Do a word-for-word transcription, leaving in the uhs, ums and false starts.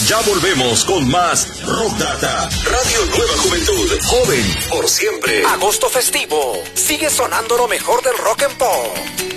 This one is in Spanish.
Ya volvemos con más Rock Data, Radio Nueva Juventud, joven por siempre. Agosto festivo, sigue sonando lo mejor del rock and pop.